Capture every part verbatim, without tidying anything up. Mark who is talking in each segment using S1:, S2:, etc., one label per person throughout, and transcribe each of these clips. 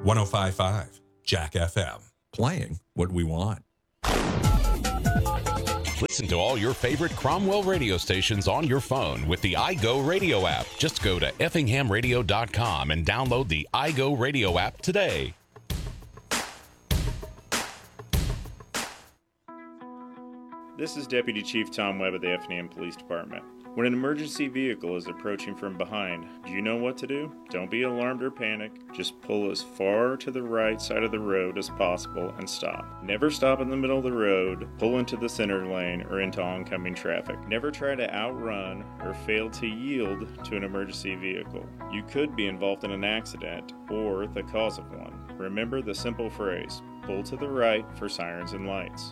S1: one oh five point five Jack F M. Playing what we want.
S2: Listen to all your favorite Cromwell radio stations on your phone with the iGo Radio app. Just go to effingham radio dot com and download the iGo Radio app today.
S3: This is Deputy Chief Tom Webb of the Effingham Police Department. When an emergency vehicle is approaching from behind, do you know what to do? Don't be alarmed or panic. Just pull as far to the right side of the road as possible and stop. Never stop in the middle of the road, pull into the center lane, or into oncoming traffic. Never try to outrun or fail to yield to an emergency vehicle. You could be involved in an accident or the cause of one. Remember the simple phrase, pull to the right for sirens and lights.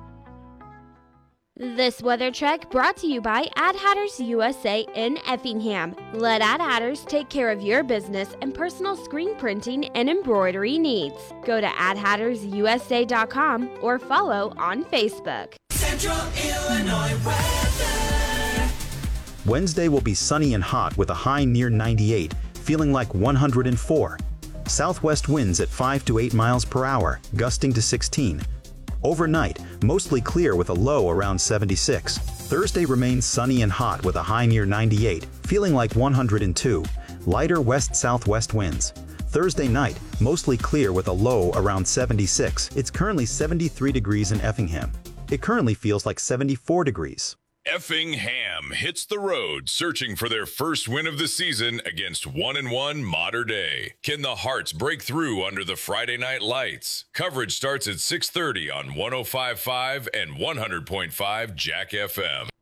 S4: This weather check brought to you by Ad Hatters U S A in Effingham. Let Ad Hatters take care of your business and personal screen printing and embroidery needs. Go to ad hatters u s a dot com or follow on Facebook.
S5: Central Illinois weather.
S6: Wednesday will be sunny and hot with a high near ninety-eight, feeling like one hundred four. Southwest winds at five to eight miles per hour, gusting to sixteen. Overnight, mostly clear with a low around seventy-six. Thursday remains sunny and hot with a high near ninety-eight, feeling like one hundred two. Lighter west-southwest winds. Thursday night, mostly clear with a low around seventy-six. It's currently seventy-three degrees in Effingham. It currently feels like seventy-four degrees.
S7: Effingham hits the road searching for their first win of the season against one and one Mater Dei. Can the Hearts break through under the Friday night lights? Coverage starts at six thirty on one oh five point five and one hundred point five Jack F M.